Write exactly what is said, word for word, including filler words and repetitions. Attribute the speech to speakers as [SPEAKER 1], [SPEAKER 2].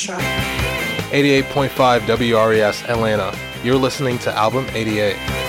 [SPEAKER 1] eighty-eight point five W R E S Atlanta. You're listening to Album eighty-eight.